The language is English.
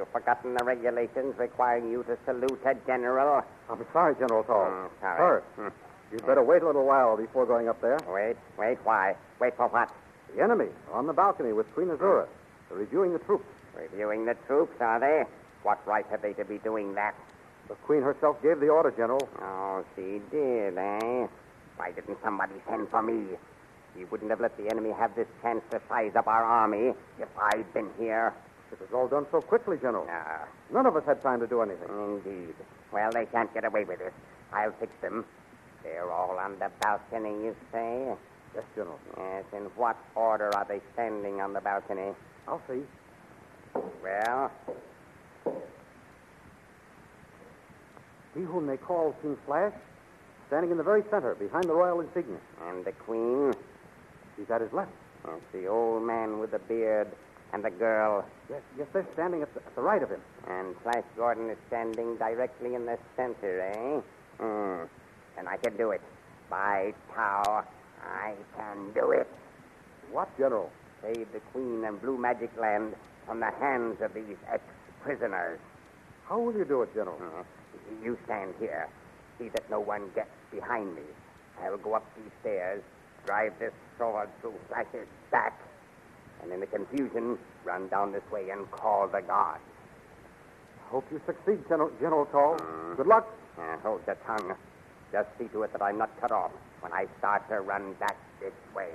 You've forgotten the regulations requiring you to salute a general? I'm sorry, General Tall. Sorry. You'd better wait a little while before going up there. Wait, why? Wait for what? The enemy are on the balcony with Queen Azura. They're reviewing the troops. Reviewing the troops, are they? What right have they to be doing that? The Queen herself gave the order, General. Oh, she did, eh? Why didn't somebody send for me? She wouldn't have let the enemy have this chance to size up our army if I'd been here. It was all done so quickly, General. None of us had time to do anything. Indeed. Well, they can't get away with it. I'll fix them. They're all on the balcony, you say? Yes, General. Yes, in what order are they standing on the balcony? I'll see. Well? He whom they call King Flash, standing in the very center, behind the royal insignia. And the Queen? She's at his left. It's the old man with the beard and the girl. Yes, they're standing at the right of him. And Flash Gordon is standing directly in the center, eh? And I can do it. By Tau, I can do it. What, General? Save the Queen and Blue Magic Land from the hands of these ex-prisoners. How will you do it, General? You stand here. See that no one gets behind me. I'll go up these stairs, drive this sword through Flash's back, and in the confusion, run down this way and call the guards. Hope you succeed, General Tall. Good luck. Hold your tongue. Just see to it that I'm not cut off when I start to run back this way.